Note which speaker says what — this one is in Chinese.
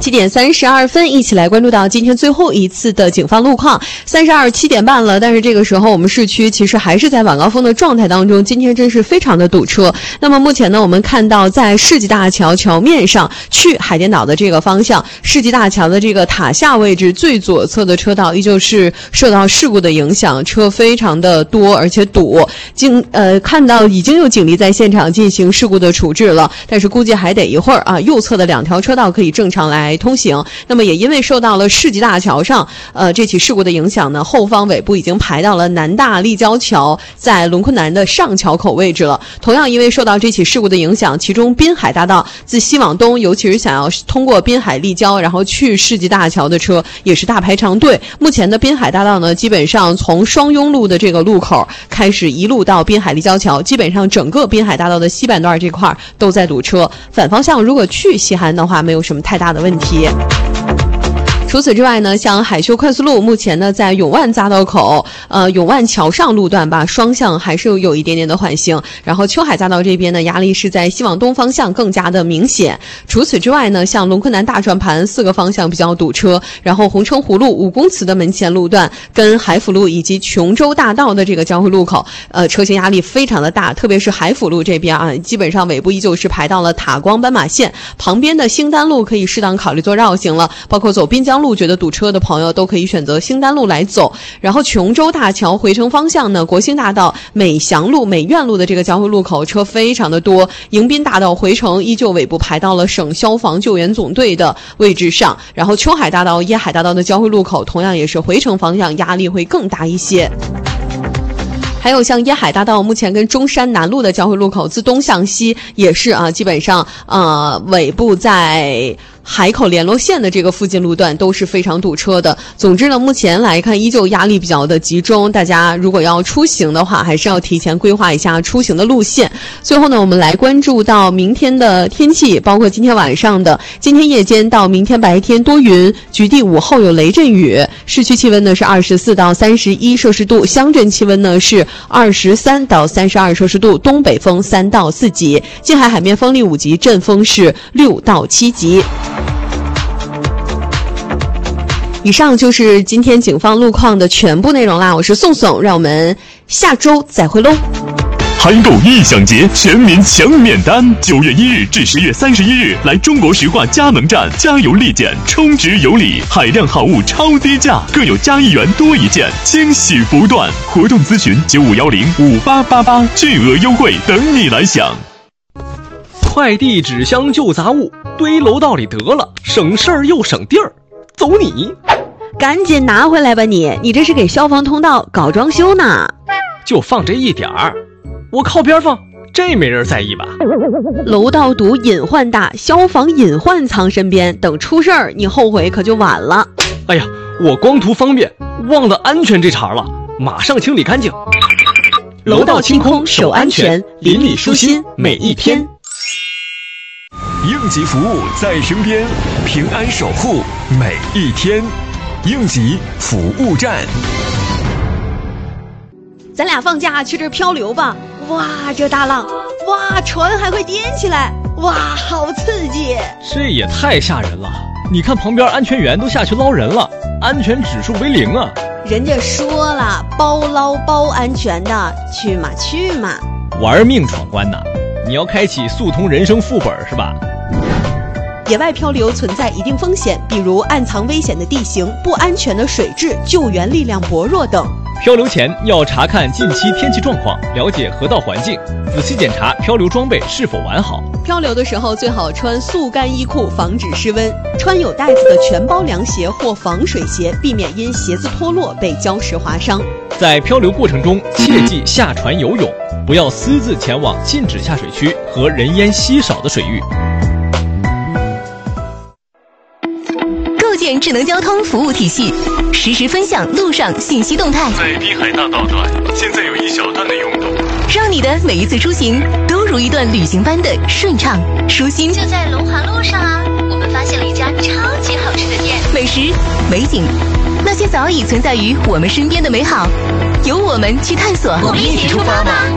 Speaker 1: 7点32分，一起来关注到今天最后一次的警方路况。7点半了，但是这个时候我们市区其实还是在晚高峰的状态当中，今天真是非常的堵车。那么目前呢，我们看到在世纪大桥桥面上去海淀岛的这个方向，世纪大桥的这个塔下位置最左侧的车道依旧是受到事故的影响，车非常的多而且堵。看到已经有警力在现场进行事故的处置了，但是估计还得一会儿啊，右侧的2条车道可以正常来通行。那么也因为受到了世纪大桥上这起事故的影响呢，后方尾部已经排到了南大立交桥在龙昆南的上桥口位置了。同样因为受到这起事故的影响，其中滨海大道自西往东，尤其是想要通过滨海立交然后去世纪大桥的车也是大排长队。目前的滨海大道呢，基本上从双雍路的这个路口开始一路到滨海立交桥，基本上整个滨海大道的西半段这块都在堵车。反方向如果去西韩的话，没有什么太大的问题。除此之外呢，像海修快速路目前呢在永万匝道口永万桥上路段吧，双向还是有一点点的缓行。然后秋海匝道这边呢，压力是在西往东方向更加的明显。除此之外呢，像龙昆南大转盘4个方向比较堵车，然后红城湖路5公祠的门前路段跟海府路以及琼州大道的这个交汇路口车型压力非常的大，特别是海府路这边啊，基本上尾部依旧是排到了塔光斑马线旁边的兴丹路，可以适当考虑做绕行了。包括走滨江路觉得堵车的朋友都可以选择兴丹路来走。然后琼州大桥回程方向呢，国兴大道美祥路美苑路的这个交汇路口车非常的多，迎宾大道回程依旧尾部排到了省消防救援总队的位置上。然后秋海大道椰海大道的交汇路口同样也是回程方向压力会更大一些。还有像椰海大道目前跟中山南路的交汇路口自东向西也是啊，基本上尾部在海口联络线的这个附近路段都是非常堵车的。总之呢，目前来看依旧压力比较的集中，大家如果要出行的话，还是要提前规划一下出行的路线。最后呢，我们来关注到明天的天气，包括今天晚上的今天夜间到明天白天多云，局地午后有雷阵雨，市区气温呢是24到31摄氏度，乡镇气温呢是23到32摄氏度，东北风3到4级，近海海面风力5级，阵风是6到7级。以上就是今天警方路况的全部内容啦，我是宋宋，让我们下周再会喽。
Speaker 2: 韩购异享节全民抢免单，9月1日至10月31日来中国石化佳能站加油立减，充值有礼，海量好物超低价，更有加1元多一件，惊喜不断。活动咨询95105888，巨额优惠等你来享。
Speaker 3: 快递纸箱旧杂物堆楼道里得了，省事儿又省地儿，走你！
Speaker 1: 赶紧拿回来吧你这是给消防通道搞装修呢。
Speaker 3: 就放这一点儿，我靠边放，这没人在意吧？
Speaker 1: 楼道堵隐患大，消防隐患藏身边，等出事儿你后悔可就晚了。
Speaker 3: 哎呀，我光图方便忘了安全这茬了，马上清理干净。
Speaker 1: 楼道清空守安全，邻里舒心每一天。
Speaker 2: 应急服务在身边，平安守护每一天。应急服务站。
Speaker 1: 咱俩放假去这儿漂流吧！哇，这大浪，哇，船还会颠起来，哇，好刺激！
Speaker 3: 这也太吓人了！你看旁边安全员都下去捞人了，安全指数为0啊！
Speaker 1: 人家说了，包捞包安全的，去嘛去嘛！
Speaker 3: 玩命闯关呐！你要开启速通人生副本是吧？
Speaker 1: 野外漂流存在一定风险，比如暗藏危险的地形、不安全的水质、救援力量薄弱等。
Speaker 3: 漂流前要查看近期天气状况，了解河道环境，仔细检查漂流装备是否完好。
Speaker 1: 漂流的时候最好穿速干衣裤，防止失温；穿有带子的全包凉鞋或防水鞋，避免因鞋子脱落被礁石划伤。
Speaker 3: 在漂流过程中，切忌下船游泳，不要私自前往禁止下水区和人烟稀少的水域。
Speaker 4: 构建智能交通服务体系，实时分享路上信息动态。
Speaker 2: 在滨海大道段，现在有一小段的拥堵，
Speaker 4: 让你的每一次出行都如一段旅行般的顺畅舒心。
Speaker 5: 就在龙华路上啊，我们发现了一家超级好吃的店，
Speaker 4: 美食、美景，那些早已存在于我们身边的美好，由我们去探索。
Speaker 5: 我们一起出发吧。